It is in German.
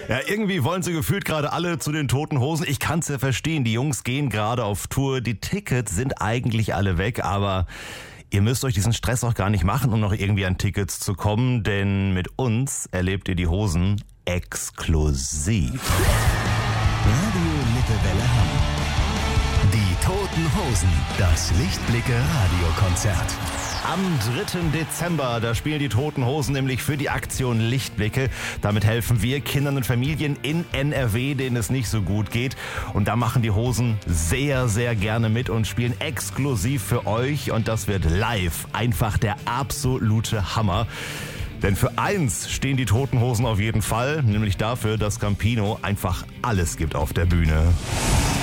Ja, irgendwie wollen sie gefühlt gerade alle zu den Toten Hosen. Ich kann's ja verstehen, die Jungs gehen gerade auf Tour. Die Tickets sind eigentlich alle weg, aber ihr müsst euch diesen Stress auch gar nicht machen, um noch irgendwie an Tickets zu kommen, denn mit uns erlebt ihr die Hosen exklusiv. Radio Lippewelle Hamm. Die Toten Hosen, das Lichtblicke-Radiokonzert. Am 3. Dezember, da spielen die Toten Hosen nämlich für die Aktion Lichtblicke. Damit helfen wir Kindern und Familien in NRW, denen es nicht so gut geht. Und da machen die Hosen sehr, sehr gerne mit und spielen exklusiv für euch. Und das wird live einfach der absolute Hammer. Denn für eins stehen die Toten Hosen auf jeden Fall, nämlich dafür, dass Campino einfach alles gibt auf der Bühne.